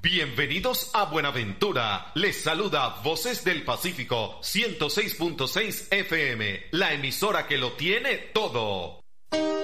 Bienvenidos a Buenaventura. Les saluda Voces del Pacífico 106.6 FM, la emisora que lo tiene todo.